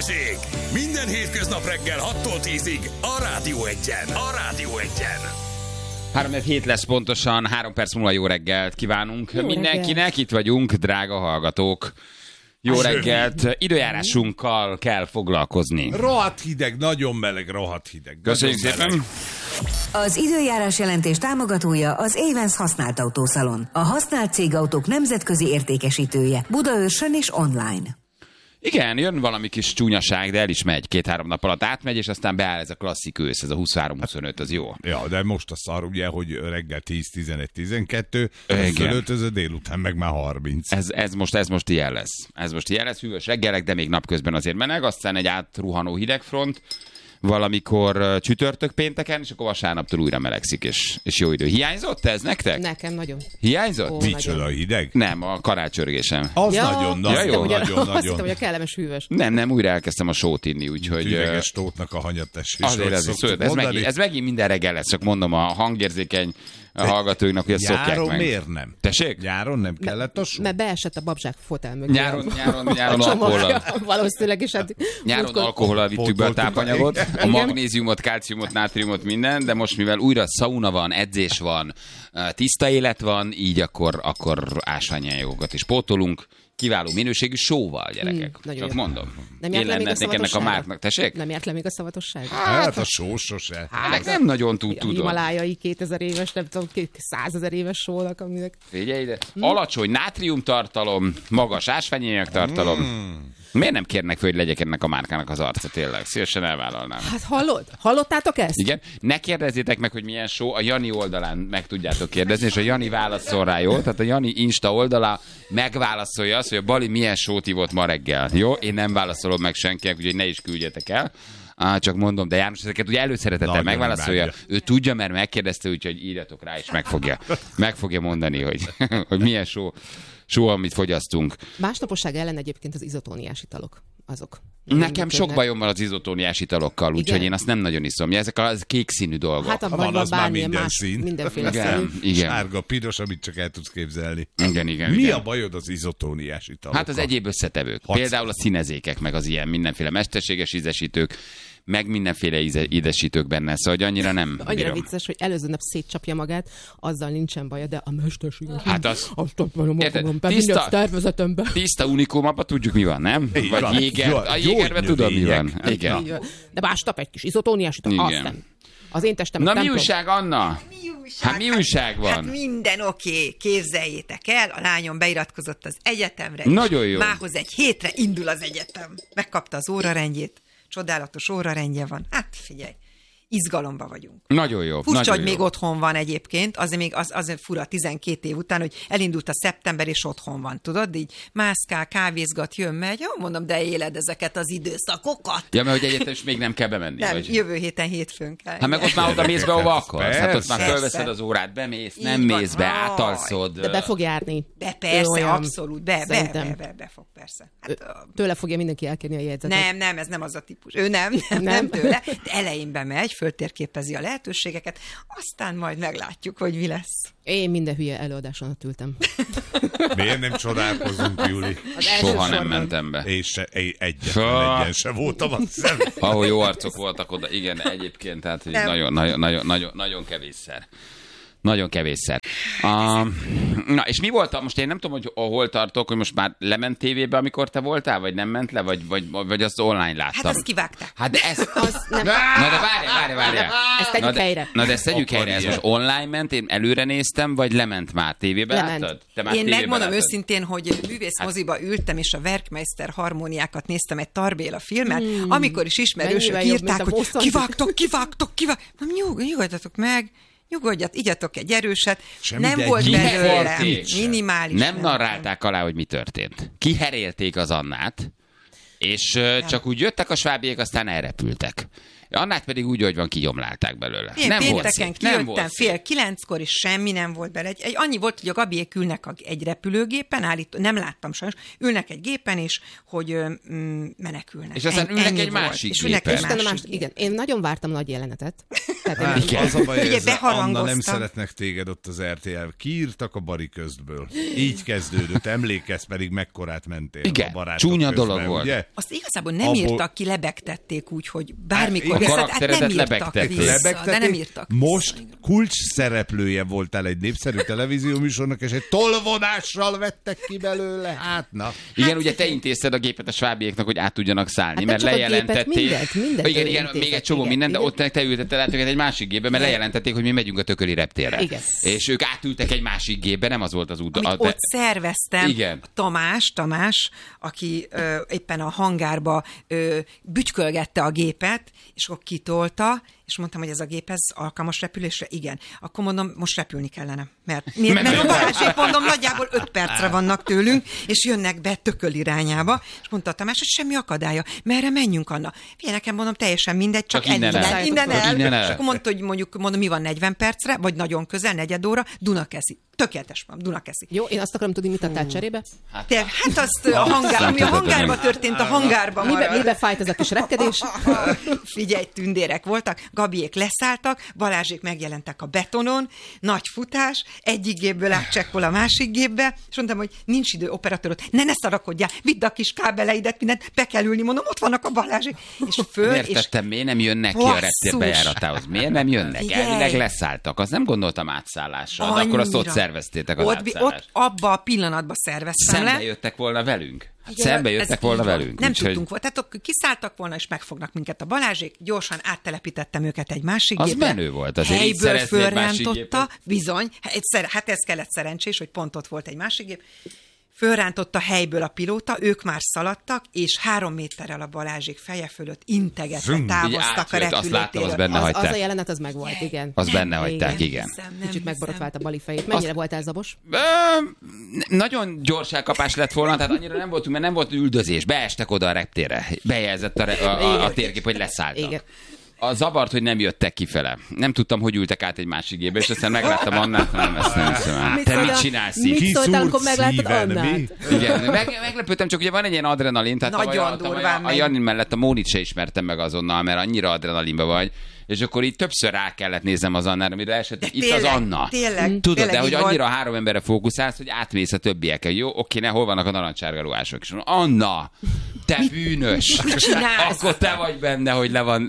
Balázsék! Minden hétköznap reggel 6-tól 10-ig a Rádió Egyen. A Rádió Egyen. 3-7 lesz pontosan, 3 perc múlva jó reggelt kívánunk jó mindenkinek. Reggelt. Itt vagyunk, drága hallgatók. Jó reggelt. Időjárásunkkal kell foglalkozni. Rohadt hideg, nagyon meleg, rohadt hideg. Köszönjük szépen. Az időjárás jelentés támogatója az Avens használt autószalon. A használt cégautók nemzetközi értékesítője. Budaörsön és online. Igen, jön valami kis csúnyaság, de el is megy. 2-3 nap alatt átmegy, és aztán beáll ez a klasszik ősz, ez a 23-25, az jó. Ja, de most a szar ugye, hogy reggel 10-11-12, fölöltöző, délután meg már 30. Ez most ilyen lesz. Ez most ilyen lesz, hűvös reggelek, de még napközben azért meleg, aztán egy átruhanó hidegfront, valamikor csütörtök pénteken, és akkor vasárnaptól újra melegszik, és jó idő. Hiányzott ez nektek? Nekem nagyon. Hiányzott? Micsoda hideg? Nem, a karácsörgésem. Az nagyon. Azt hittem, hogy a kellemes hűvös. Nem, újra elkezdtem a sót inni, úgyhogy... Üveges tótnak a hanyatesés. Azért ez megint minden reggel lesz, csak mondom a hangérzékeny a hallgatóinak, hogy ezt szokják meg. Nyáron miért nem? Tessék? Nyáron nem kellett a só? Mert beesett a babzsák fotel mögé. Nyáron alkohollal. Valószínűleg is. Hát, nyáron alkohollal vittük be a tápanyagot, a magnéziumot, kalciumot, nátriumot, minden, de most mivel újra szauna van, edzés van, tiszta élet van, így akkor ásványanyagokat is pótolunk. Kiváló minőségű sóval, gyerekek. Csak mondom. Én lennék ennek a márknak. Tessék? Nem járt le még a szavatosság? Hát a só sose. Hát nem nagyon tudom. A himalájai 2000 éves, nem tudom, 100 000 éves sónak, aminek... Figyelj ide. Alacsony nátriumtartalom, magas ásványanyag tartalom. Miért nem kérnek föl, hogy legyek ennek a márkának az arca, tényleg? Szívesen elvállalnám. Hát hallottátok ezt? Igen. Ne kérdezzétek meg, hogy milyen só, a Jani oldalán meg tudjátok kérdezni, és a Jani válaszol rá, jó? Tehát a Jani Insta oldala megválaszolja azt, hogy a Bali milyen sót ivott ma reggel. Jó? Én nem válaszolom meg senkinek, úgyhogy ne is küldjetek el. Csak mondom, de János ezeket ugye előszeretettel megválaszolja. Ő tudja, mert megkérdezte, úgyhogy írjatok rá, és meg fogja mondani, hogy milyen só, amit fogyasztunk. Másnaposság ellen egyébként az izotóniás italok, azok. Nekem sok bajom van az izotóniás italokkal, úgyhogy én azt nem nagyon iszom. Ezek a kék színű dolgok. Hát van az már minden szín. Mindenféle színű. Sárga, piros, amit csak el tudsz képzelni. Igen. Mi a bajod az izotóniás italokkal? Hát az egyéb összetevők. Például a színezékek, meg az ilyen mindenféle mesterséges ízesítők, meg mindenféle ízesítők benne, szóval hogy annyira nem Annyira bírom. vicces, hogy előző nap szétcsapja magát, azzal nincsen baja, de a mesterséges... Hát az... Tiszta tervezetemben. Tiszta unikum, abban tudjuk mi van, nem? Vagy jégerben tudod mi van. Igen. De másnap egy kis izotóniás ital, azt nem. Az én testem... Na mi újság, Anna? Hát mi újság van? Hát minden oké. Képzeljétek el, a lányom beiratkozott az egyetemre. Nagyon jó. Mához egy hétre indul az egyetem. Megkapta az órarendjét. Csodálatos órarendje van. Hát figyelj, izgalomba vagyunk. Nagyon jó. Furcsa, hogy még otthon van egyébként, azért fura 12 év után, hogy elindult a szeptember, és otthon van, tudod? Így mászkál, kávézgat, jön, megy. Jó, mondom, de éled ezeket az időszakokat. Ja, mert hogy egyetem is még nem kell bemenni. Nem, vagy? jövő héten hétfőn kell. Hát meg ott már oda mész be, ahova akarsz. Persze. Hát ott már fölveszed az órát, bemész, nem mész be, átalszod. De be fog járni. Be, persze, olyan, abszolút, be fog, persze. Hát, tőle fogja mindenki elkérni a jegyzetet. Nem, ez nem az a típus. Ő nem tőle. De elején bemegy, föltérképezi a lehetőségeket, aztán majd meglátjuk, hogy mi lesz. Én minden hülye előadáson ott ültem. Miért nem csodálkozunk, Júli? Soha nem mentem be. És egyen se voltam, azt hiszem. Ahol jó arcok voltak oda, igen, egyébként, tehát nagyon kevésszer. Nagyon kevésszer. Na, és mi volt? Most én nem tudom, hogy hol tartok, hogy most már lement tévébe, amikor te voltál, vagy nem ment le, vagy azt online láttam. Hát azt kivágták. Hát de ezt... Nem. Na de várjál. Ezt tegyük helyre. Na de ezt tegyük helyre. Ez most online ment, én előre néztem, vagy lement már? Tévébe láttad? Te már én tévébe megmondom láttad? őszintén, hogy művészmoziba ültem, és a Werkmeister harmóniákat néztem, egy Tarbéla filmet, amikor is ismerősök írták, hogy kivágtok. Nyugodjatok meg. Nyugodjat, igyatok egy erőset. Nem volt belőle. Minimális. Nem narrálták alá, hogy mi történt. Kiherélték az Annát, és csak úgy jöttek a svábiek, aztán elrepültek. Annát pedig úgy, hogy van, kigyomlálták belőle. Én pénteken kijöttem 8:30 és semmi nem volt bele. Annyi volt, hogy a Gabiék ülnek egy repülőgépen, nem láttam sajnos, ülnek egy gépen, és hogy menekülnek. És aztán ülnek egy másik gépen. Igen, én nagyon vártam nagy jelenetet. Az a baj, Anna, nem szeretnek téged ott az RTL. Kiírtak a bari köztből. Így kezdődött. Emlékezz, pedig mekkorát mentél igen, a barátok csúnya közben, dolog volt. Ugye? Azt igazából nem írtak ki, lebegtették úgy, hogy bármikor karakteredet lebegtették. De nem írtak. Most kulcs szereplője voltál egy népszerű televízió műsornak, és egy tolvonással vettek ki belőle. Hát na. Igen, ugye te intézted a gépet a svábiéknak, hogy át tudjanak szállni, mert lejelentették. Igen, még egy csomó minden, de ott te ültetted át őket egy másik gépbe, mert lejelentették, hogy mi megyünk a Tököli reptérre. És ők átültek egy másik gépbe, nem az volt az út. Ott szerveztem Tamás, aki éppen a hangárba bütykölgette a gépet, és akkor kitolta, és mondtam, hogy ez a gép, ez alkalmas repülésre? Igen. Akkor mondom, most repülni kellene. Mert a Balázsék, mondom, nagyjából 5 percre vannak tőlünk, és jönnek be Tököl irányába, és mondta a Tamás, hogy semmi akadálya. Merre menjünk, Anna? Figyelj, nekem mondom, teljesen mindegy, csak innen el. És akkor mondta, hogy mondom, mi van 40 percre, vagy nagyon közel, 4 óra, Dunakeszi. Tökéletes van, Dunakeszi. Jó, én azt akarom tudni, mit adtál cserébe? Hát azt ami a hangárban történt, a hangárban marad. Mibe fájt ez a kis repkedés? Figyelj, tündérek voltak, Gabiék leszálltak, Balázsék megjelentek a betonon, nagy futás, egyik gépből átcsekkol a másik gépbe, és mondtam, hogy nincs idő, operatőröt, ne szarakodjál, vidd a kis kábeleidet, mindent, be kell ülni, mondom, ott vannak a Balázsék. És értettem, miért nem jönnek ki a reptér bejáratához? Miért nem jönnek? Elvileg leszálltak, azt nem gondoltam átszállásra, de akkor azt ott szerveztétek az átszállást. Ott abba a pillanatban szerveztem le. Szembe jöttek volna velünk. Szembe jöttek volna velünk. Nem tudtunk volna. Tehát kiszálltak volna, és megfognak minket a Balázsék. Gyorsan áttelepítettem őket egy másik gépre. Az menő volt. Helyből fölrántotta. Bizony. Hát ez kellett szerencsés, hogy pont ott volt egy másik gép. Fölrántotta helyből a pilóta, ők már szaladtak, és 3 méterrel a Balázsék feje fölött integetve távoztak a repülőtéről. Azt benne hagyták. Az a jelenet, az megvolt, igen. Az benne hagyták, igen. Kicsit megborotvált a Bali fejét. Mennyire voltál zabos? Nagyon gyors elkapás lett volna, tehát annyira nem voltunk, mert nem volt üldözés. Beestek oda a reptérre. Bejelzett a térkép, hogy leszálltak. Igen. A zavart, hogy nem jöttek kifele. Nem tudtam, hogy ültek át egy másik gépbe, és aztán megláttam Annát, nem, ezt nem hiszem. Te mit csinálsz így? Mit szóltál, amikor megláttad Annát? Igen, meglepődtem, csak ugye van egy ilyen adrenalin, tehát a Jani mellett a Mónit se ismertem meg azonnal, mert annyira adrenalinba vagy. És akkor így többször rá kellett néznem az Annára, amire esett, itt tényleg, az Anna. Tényleg, tudod, de hogy annyira 3 emberre fókuszálsz, hogy átmész a többiekkel. Jó, oké, hol vannak a narancsárga ruhások? És mondom, Anna, te bűnös! Akkor te vagy benne, hogy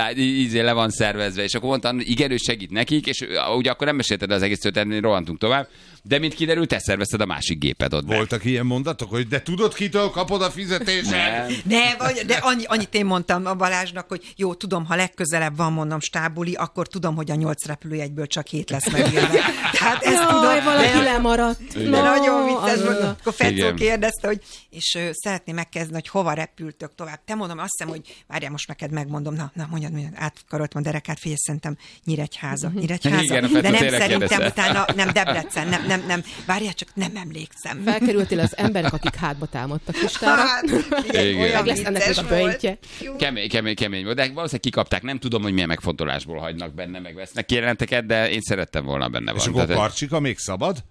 le van szervezve. És akkor mondtam, igen, ő segít nekik, és ugye akkor nem mesélted az egész történetet, rohantunk tovább. De mint kiderült, te szervezted a másik géped ott. Voltak ilyen mondatok, hogy de tudod, kitől kapod a fizetést? De annyit én mondtam a Balázsnak, hogy jó, tudom, ha legközelebb van, mondom, stábuli, akkor tudom, hogy a 8 repülőjegyből csak 7 lesz megélve. Tehát ezt tudom. Valaki lemaradt. De nagyon vicces volt. Akkor Fecó kérdezte, hogy és szeretném megkezdeni, hogy hova repültök tovább. Te mondom, azt hiszem, hogy várjál, most neked megmondom. Na, mondjad, átkaroltam a derekát, figyelj, szerintem Nyíregyháza. Igen, de nem szerintem utána, nem Debrecen, nem, várjál, csak nem emlékszem. Felkerültél az emberek, akik hátba támadtak Kistára. Meg lesz ennek a böjtje. Kemény volt, de valószínűleg kikapták. Nem tudom, hogy milyen megfontolásból hagynak benne, megvesznek jelenteket, de én szerettem volna benne van. És akkor Karcsika még szabad?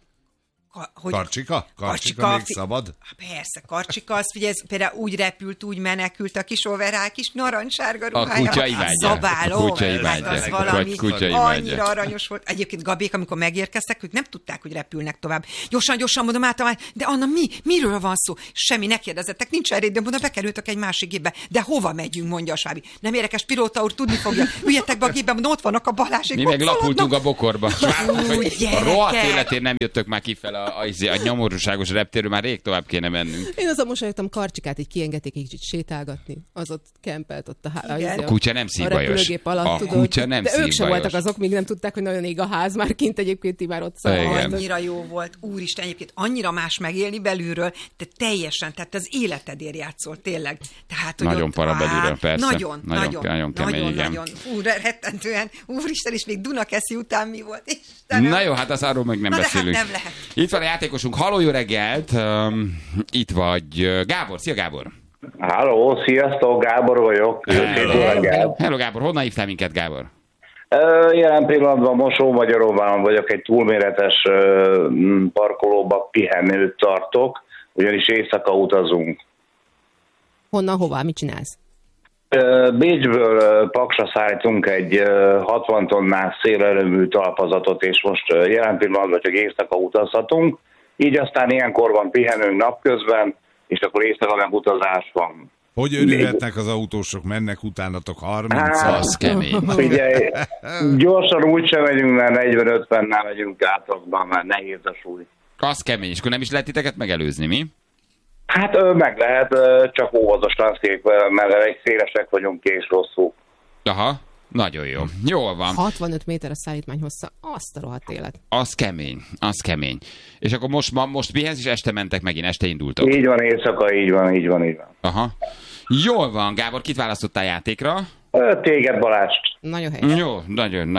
Karcsika még szabad? Persze, Karcsika, azt figyelj, például úgy repült, úgy menekült a kis overál, kis narancssárga ruhája. A kutya imádja. Zabáló. A kutya imádja. Az valami annyira aranyos volt. Egyébként Gabék, amikor megérkeztek, ők nem tudták, hogy repülnek tovább. Gyorsan mondom át, de Anna, miről van szó? Semmi, ne kérdezettek, nincs erre, de mondom, bekerültök egy másik gépbe. De hova megyünk, mondja a svábi. Nem érdekes, pilóta úr, tudni fogja. Üljetek be a gépbe, mondom, ott vannak a Balázsék. Mi meg lapultunk a bokorba. A rohadt életén nem jöttök már kifele a nyomorúságos reptérről, már rég tovább kéne mennünk. Én azon mosolyogtam, Karcsikát így kiengedték egy kicsit sétálgatni. Az ott kempelt ott a kutya nem szívbajos. A kutya nem szívbajos. De ők sem voltak azok, még nem tudták, hogy nagyon ég a ház már kint, egyébként már ott szalad. Annyira jó volt, úristen, egyébként annyira más megélni belülről, te teljesen, tehát az életedért játszol, tényleg. Tehát, nagyon para belülről, persze. Nagyon kemény, igen. Fú, rettentően, úristen, és még Dunakeszi után mi volt? Istenem. Na jó, hát az arról meg nem beszélünk. Hát nem lehet. Itt van a játékosunk, halló, jó reggelt, itt vagy Gábor, szia Gábor! Halló, sziasztok, Gábor vagyok. Hello Gábor, honnan hívtál minket, Gábor? Jelen pillanatban Mosó-Magyaróban vagyok, egy túlméretes parkolóba pihenőt tartok, ugyanis éjszaka utazunk. Honnan, hová, mit csinálsz? Bécsből Paksra szállítunk egy 60 tonnás szélerőmű talpazatot, és most jelen pillanatban csak éjszaka utazhatunk, így aztán ilyenkor van pihenőnk napközben, és akkor éjszaka meg utazás van. Hogy örülhetnek az autósok, mennek utánatok 30? Az kemény. Figyelj, gyorsan úgysem megyünk, mert 40-50-nál megyünk átlagban, mert nehéz a súly. Az kemény, és akkor nem is lehet titeket megelőzni, mi? Hát meg lehet, csak óvatosan szép, mert egy szélesek vagyunk és rosszul. Aha, nagyon jó. Jól van. 65 méter a szállítmány hossza. Azt a rohadt élet. Az kemény. És akkor most pihensz, és este mentek megint, este indultok. Így van, éjszaka, így van. Aha. Jól van, Gábor, kit választottál játékra? Téged, Balázs. Nagyon helyes. Jó, nagyon.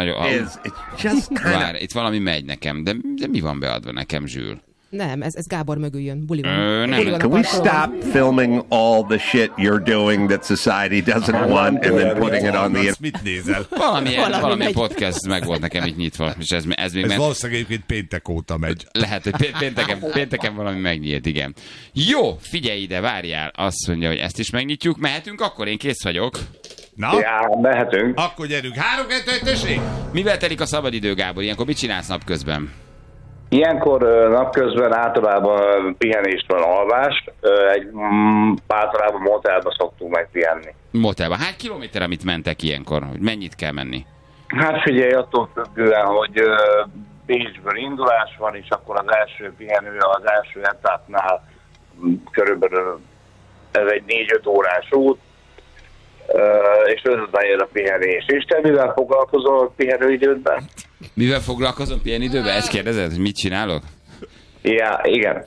Várj, itt valami megy nekem, de mi van beadva nekem, Zsül? Nem, ez Gábor mögül jön. Buli van. Nem. Can we stop filming all the shit you're doing that society doesn't want and then putting it on the internet? Mit nézel? Valami podcast meg volt nekem itt nyitva. És ez még valószínűleg egyébként péntek óta megy. Lehet, hogy pénteken valami megnyílt, igen. Jó, figyelj ide, várjál. Azt mondja, hogy ezt is megnyitjuk. Mehetünk akkor? Én kész vagyok. Na? Ja, mehetünk. Akkor gyerünk. 3-2-1, tessék! Mivel telik a szabadidő, Gábor? Ilyenkor mit csinálsz napközben? Ilyenkor napközben általában pihenést van, alvást. Általában motelba szoktunk megpihenni. Motelba. Hány kilométer, amit mentek ilyenkor? Mennyit kell menni? Hát figyelj, attól függően, hogy Bécsből indulás van, és akkor az első pihenő az első etapnál körülbelül ez egy 4-5 órás út, és ezután jön a pihenés. És te mivel foglalkozol pihenőidődben? Mivel foglalkozom pihenőidőben? Ezt kérdezed, hogy mit csinálok? Ja, igen.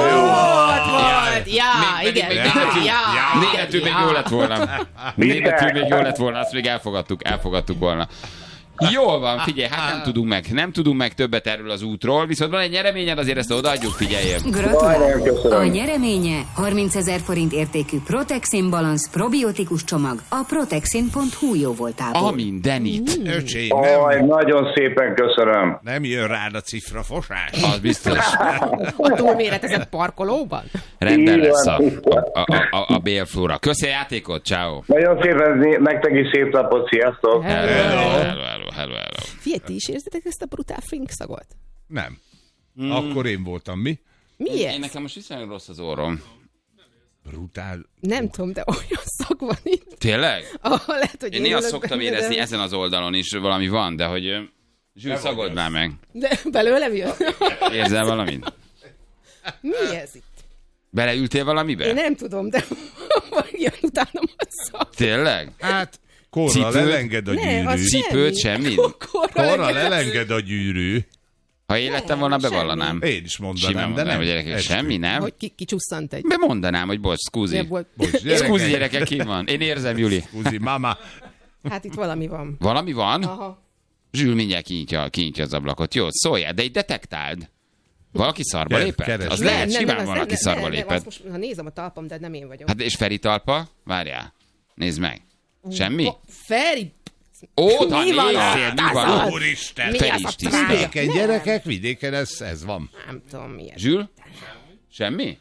Igen. Németül még jó lett volna. Németül még jó lett volna, azt még elfogadtuk volna. Jól van, figyelj, hát nem tudunk meg többet erről az útról, viszont van egy nyereményed, azért ezt odaadjuk, figyeljél. Gratulálok! A nyereménye 30 000 forint értékű Protexin Balance probiotikus csomag a protexin.hu jóvoltából. A mindenit. Öcsém, nem. Nagyon szépen köszönöm. Nem jön rád a cifra fosás. Az biztos. A túlméretezett parkolóban? Rendben lesz a bélflóra. Köszi a játékot, ciao. Nagyon szépen, nektek is szép napot, sziasztok. Hello. Figyelj, ti is érzitek ezt a brutál frink szagot? Nem. Akkor én voltam, mi? Miért? Én nekem most viszonylag rossz az orrom. Brutál. Nem tudom, de olyan szag van itt. Tényleg? Lehet, hogy én néha szoktam érezni, ezen az oldalon is valami van, de hogy Zsül, szagold már meg. De belőlem jön? Érzel valamit? Mi ez itt? Beleültél valamibe? Én nem tudom, de jön utánam a szag. Tényleg? Hát korral elenged a gyűrű. Cipőt, semmi? Korral elenged a gyűrű. Ha élettem volna, bevallanám. Én is mondanám, Simán de nem. Gyerekek, semmi, nem? Hogy kicsusszant egy. Bemondanám, hogy bocs, scusi. Scusi, gyerekek, ki van? Én érzem, Juli. Scusi, mama. Hát itt valami van. Valami van? Aha. Zsül mindjárt kinyitja az ablakot. Jó, szóljál, de így detektáld. Valaki szarba lépett? Az lehet, simán valaki szarba lépett. Most, ha nézem a talpam, de nem én vagyok. Hát és Feri talpa? Várjál. Nézd meg. Semmi? Feri! Ó, mi van? Úristen! Feri is tiszta. Vidéken gyerekek, vidéken ez van. Nem tudom miért. Zsül? Semmi?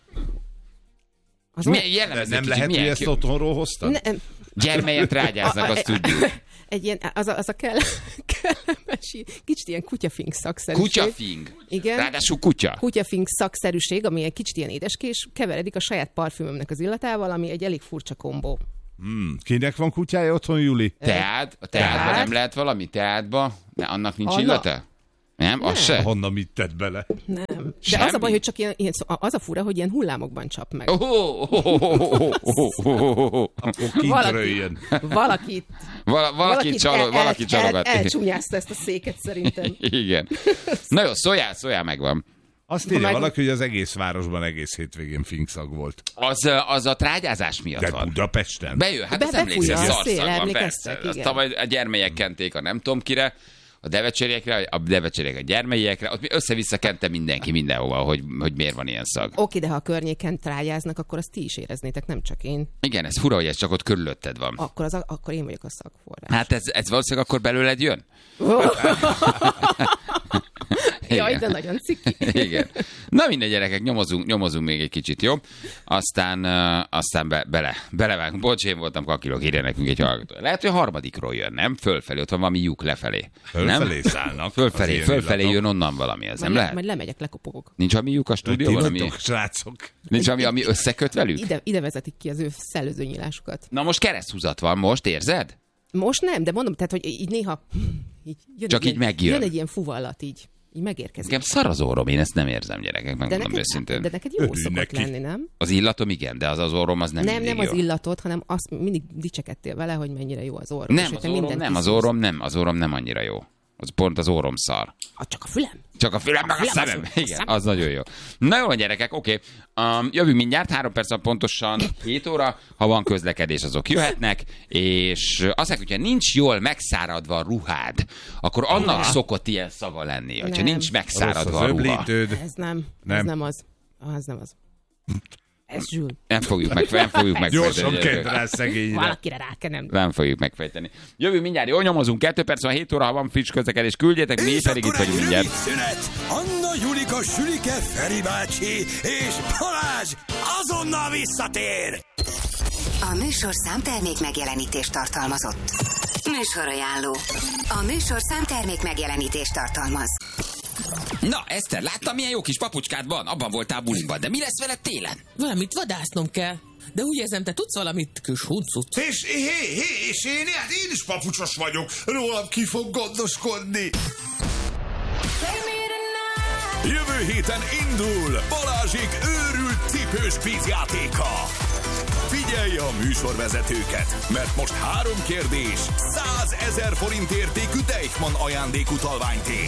Nem lehet, hogy ezt otthonról hoztad? Gyermelyet rágyáznak, azt tudjuk. Egy ilyen, az a kellemes, kicsit ilyen kutyafink szakszerűség. Kutyafink? Igen. Ráadásul kutya. Kutyafink szakszerűség, ami egy kicsit ilyen édeskés, keveredik a saját parfümömnek az illatával, ami egy elég furcsa kombó. Kinek van kutyája otthon, Juli? A teádban nem lehet valami? Teádba? Annak nincs illata? Nem? Az se? Honnan mit tett bele? Nem. De semmi? Az a baj, hogy csak ilyen, az a fura, hogy ilyen hullámokban csap meg. Akkor kintről jön. Valaki csalogat. Elcsúnyázta ezt a széket szerintem. Igen. Na jó, szóljál megvan. Azt írja valaki, hogy az egész városban egész hétvégén finkszag volt. Az a trágyázás miatt de van. Budapesten? Hát az emlékszel, szarszag van, persze. Azt tavaly a gyermelyek kenték a nem tudom kire, a devecseriekre, a devecseriek a gyermeiekre, ott össze-vissza kente mindenki mindenhova, hogy miért van ilyen szag. Oké, de ha a környéken trágyáznak, akkor azt ti is éreznétek, nem csak én. Igen, ez fura, hogy ez csak ott körülötted van. Akkor én vagyok a szagforrás. Hát ez valószínűleg akkor belőled jön? Jaj, de nagyon ciki. Igen. Na mindegy, gyerekek, nyomozunk még egy kicsit, jó? Aztán belevágunk. Bocs, én voltam kakilok, írja nekünk egy hallgató. Lehet, hogy a harmadikról jön, nem? Fölfelé, ott van valami lyuk lefelé. Fölfelé szállnak. Fölfelé jön onnan valami, ez nem lehet? Majd lemegyek, lekopogok. Nincs valami lyuk a stúdióban? Ami... srácok. Nincs ami összeköt velük? Ide vezetik ki az ő szellőzőnyílásukat. Na most kereszthúzat van, most érzed? Most nem, de mondom, tehát, hogy így néha így megjön. Jön egy ilyen fuvallat, így megérkezik. Nekem szar az orrom, én ezt nem érzem, gyerekek, megmondom őszintén. De neked jó szokott lenni, nem? Az illatom igen, de az orrom az nem mindig jó. Nem az illatod, hanem azt mindig dicsekedtél vele, hogy mennyire jó az orrom. Az orrom nem annyira jó. Az pont az orrom szar. Csak a fülem? Csak a fülem, meg a szemem. Igen, az nagyon jó. Na jó, gyerekek, oké. Jövünk mindjárt, 3 perc pontosan 7 óra. Ha van közlekedés, azok jöhetnek. És azt mondják, hogyha nincs jól megszáradva a ruhád, akkor annak szokott ilyen szaga lenni. Hogyha nincs megszáradva a ruha. Ez nem az. Ez Zsül. Nem fogjuk megfejteni. Gyorsan kedd rá szegényre. Valakire rá kell nem fogjuk megfejteni. Jövünk mindjárt, jó, nyomozunk. 2 perc van 7 óra, ha van friss közlekedés, küldjetek, mi pedig itt vagyunk mindjárt. Szünet. Anna, Julika, Sülike, Feri bácsi és Balázs azonnal visszatér. A műsorszám termék megjelenítést tartalmazott. Műsorajánló. A műsorszám termék megjelenítést tartalmaz. Na, Eszter, láttam, milyen jó kis papucskád van? Abban voltál buliban, de mi lesz veled télen? Valamit vadásznom kell. De úgy érzem, te tudsz valamit, kis huncut. És én is papucsos vagyok. Rólam ki fog gondoskodni. Jövő héten indul Balázsék őrült cipős kvízjátéka. Figyelj a műsorvezetőket, mert most 3 kérdés, 100 000 forint értékű Deichmann ajándékutalványt ér.